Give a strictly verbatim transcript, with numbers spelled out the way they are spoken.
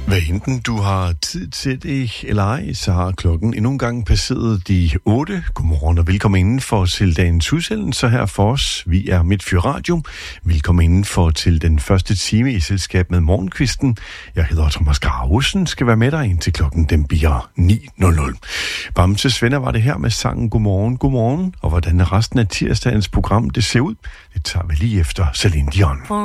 Hvad enten du har tid til det eller ej, så har klokken endnu en gang passeret de otte. Godmorgen og velkommen indenfor til dagens udsendelse her for os. Vi er Midtfyr Radio. Velkommen indenfor til den første time i selskab med Morgenkvisten. Jeg hedder Thomas Gravesen, skal være med dig indtil klokken den bliver ni nul nul. Bamses venner var det her med sangen Godmorgen, Godmorgen. Og hvordan resten af tirsdagens program det ser ud, det tager vi lige efter Celine Dion.